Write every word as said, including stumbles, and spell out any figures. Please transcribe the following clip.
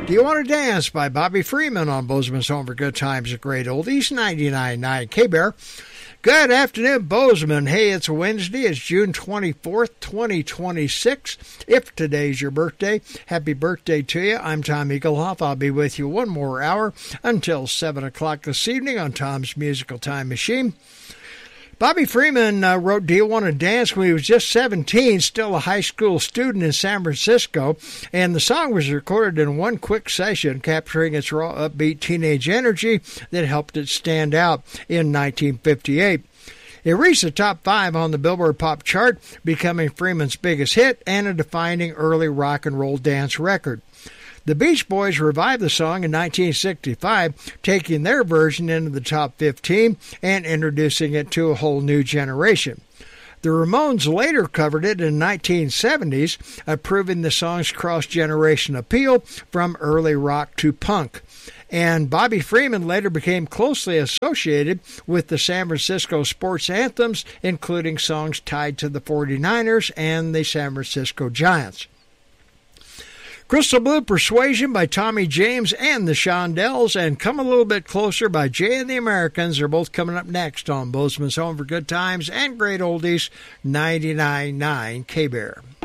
Do You Want to Dance by Bobby Freeman on Bozeman's Home for Good Times at Great Oldies, ninety-nine point nine K-Bear. Good afternoon, Bozeman. Hey, it's Wednesday. It's June twenty-fourth, twenty twenty-six. If today's your birthday, happy birthday to you. I'm Tom Eaglehoff. I'll be with you one more hour until seven o'clock this evening on Tom's Musical Time Machine. Bobby Freeman uh, wrote Do You Want to Dance when he was just seventeen, still a high school student in San Francisco, and the song was recorded in one quick session, capturing its raw, upbeat teenage energy that helped it stand out in nineteen fifty-eight. It reached the top five on the Billboard Pop chart, becoming Freeman's biggest hit and a defining early rock and roll dance record. The Beach Boys revived the song in nineteen sixty-five, taking their version into the top fifteen and introducing it to a whole new generation. The Ramones later covered it in the nineteen seventies, proving the song's cross-generation appeal from early rock to punk. And Bobby Freeman later became closely associated with the San Francisco sports anthems, including songs tied to the forty-niners and the San Francisco Giants. Crystal Blue Persuasion by Tommy James and the Shondells, and Come a Little Bit Closer by Jay and the Americans are both coming up next on Bozeman's Home for Good Times and Great Oldies, ninety-nine point nine K-Bear.